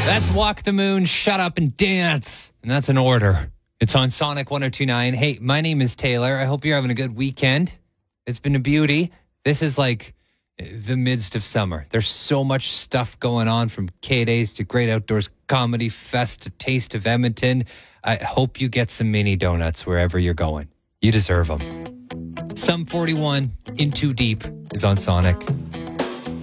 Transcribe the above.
That's Walk the Moon, Shut Up and Dance. And that's an order. It's on Sonic 102.9. Hey, my name is Taylor. I hope you're having a good weekend. It's been a beauty. This is like the midst of summer. There's so much stuff going on, from K-Days to Great Outdoors Comedy Fest to Taste of Edmonton. I hope you get some mini donuts wherever you're going. You deserve them. Sum 41, In Too Deep is on Sonic.